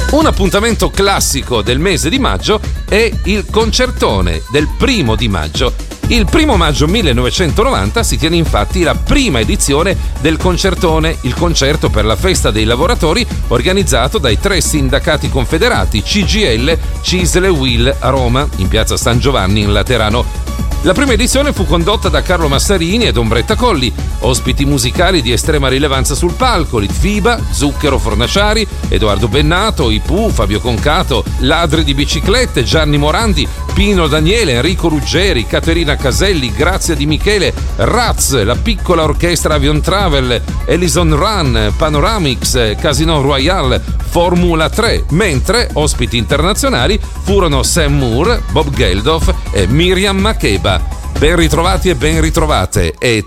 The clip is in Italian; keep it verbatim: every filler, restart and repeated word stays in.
Un appuntamento classico del mese di maggio è il concertone del primo di maggio. Il primo maggio millenovecentonovanta si tiene infatti la prima edizione del concertone, il concerto per la festa dei lavoratori organizzato dai tre sindacati confederati C G I L, C I S L e U I L a Roma, in piazza San Giovanni in Laterano. La prima edizione fu condotta da Carlo Massarini ed Ombretta Colli, ospiti musicali di estrema rilevanza sul palco, Litfiba, Zucchero Fornaciari, Edoardo Bennato, I Pooh, Fabio Concato, Ladri di biciclette, Gianni Morandi, Pino Daniele, Enrico Ruggeri, Caterina Caselli, Grazia Di Michele, Raz, la piccola orchestra Avion Travel, Ellison Run, Panoramix, Casino Royale, Formula tre, mentre ospiti internazionali furono Sam Moore, Bob Geldof e Miriam Makeba. Ben ritrovati e ben ritrovate, è